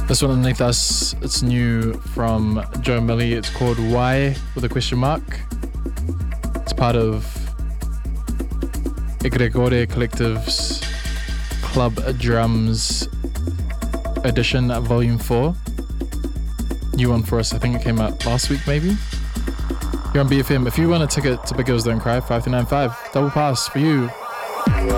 This one underneath us, it's new from Joe Millie. It's called Why with a question mark. It's part of Egregore Collective's Club Drums edition, volume 4. New one for us, I think it came out last week maybe. You're on BFM. If you want a ticket to Big Girls Don't Cry, 5395, double pass for you.